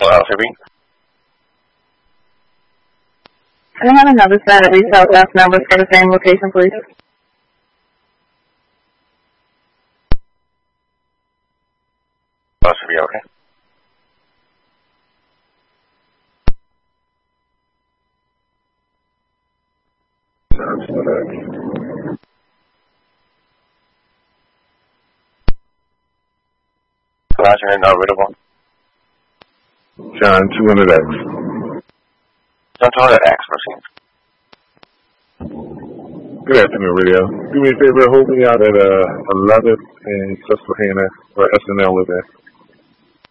LTV. Can I have another set of retail desk numbers for the same location, please? LTV, okay. Roger, and readable. John, 200X. John, 200X, proceed. Good afternoon, Radio. Do me a favor, hold me out at 11 in Susquehanna, where SNL is at.